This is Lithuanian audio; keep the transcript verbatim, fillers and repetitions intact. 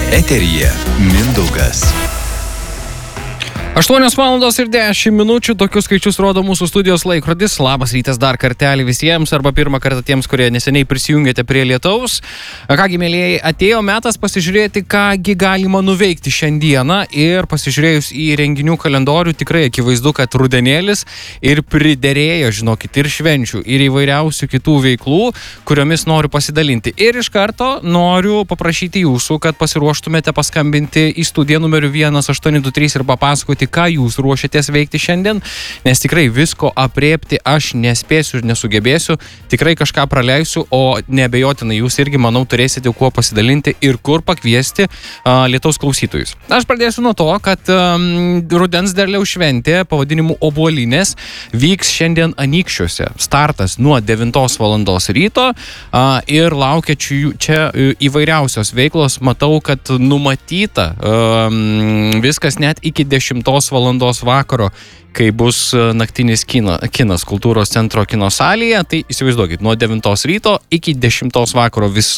Eteryje Mindaugas. aštuonios valandos ir dešimt minučių, tokius skaičius rodo mūsų studijos laikrodis. Labas rytas dar kartelį visiems, arba pirmą kartą tiems, kurie neseniai prisijungėte prie lietaus. Kągi, mėlėjai, atėjo metas pasižiūrėti, kągi galima nuveikti šiandieną, ir pasižiūrėjus į renginių kalendorių, tikrai akivaizdu, kad rudenėlis ir priderėjo, žinokit, ir švenčių, ir įvairiausių kitų veiklų, kuriomis noriu pasidalinti. Ir iš karto noriu paprašyti jūsų, kad pasiruoštumėte paskambinti į studiją numeriu vienas aštuoni du trys ir papasakoti, ką jūs ruošiatės veikti šiandien, nes tikrai visko apriepti aš nespėsiu ir nesugebėsiu, tikrai kažką praleisiu, o neabejotinai jūs irgi, manau, turėsite kuo pasidalinti ir kur pakviesti uh, lietaus klausytojus. Aš pradėsiu nuo to, kad um, rudens derliaus šventė pavadinimu Obuolinės vyks šiandien Anykščiuose. Startas nuo devintos valandos ryto uh, ir laukia čia, čia įvairiausios veiklos. Matau, kad numatyta um, viskas net iki dešimtos valandos vakaro, kai bus naktinis kino, kinas kultūros centro kino salėje. Tai įsivaizduokit, nuo devintos ryto iki dešimtos vakaro vis